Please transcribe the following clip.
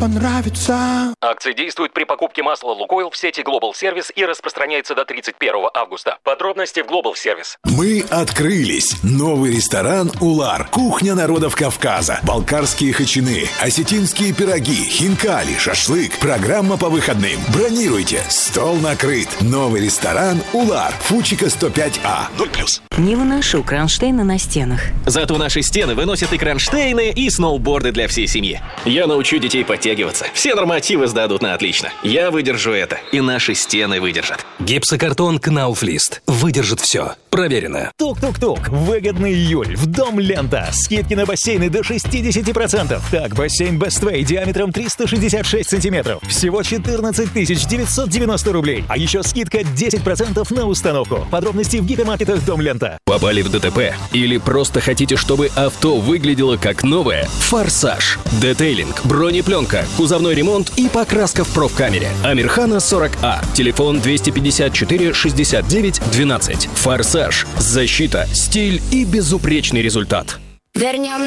понравится. Акция действует при покупке масла «Лукойл» в сети Global Service и распространяется до 31 августа. Подробности в Global Service. Мы открылись. Новый ресторан «Улар». Кухня народов Кавказа. Балкарские хачины, осетинские пироги, хинкали, шашлык. Программа по выходным. Бронируйте. Стол накрыт. Новый ресторан «Улар». Фучика 105А. 0+. Не выношу кронштейны на стенах. Зато наши стены выносят и кронштейны, и сноуборды для всей семьи. Я научу детей подтягиваться. Все нормативы сдадут на отлично. Я выдержу это, и наши стены выдержат. Гипсокартон Кнауфлист. Выдержит все. Проверено. Тук-тук-тук. Выгодный июль. В Дом Лента. Скидки на бассейны до 60%. Так, бассейн Best Way диаметром 366 сантиметров. Всего 14 990 рублей. А еще скидка 10% на установку. Подробности в гипермаркетах Дом Лента. Попали в ДТП? Или просто хотите, чтобы авто выглядело как новое? «Форсаж». Детейлинг, бронепленка, кузовной ремонт и покраска в профкамере. Амирхана 40А. Телефон 254 69 12. «Форсаж». Защита, стиль и безупречный результат. Вернем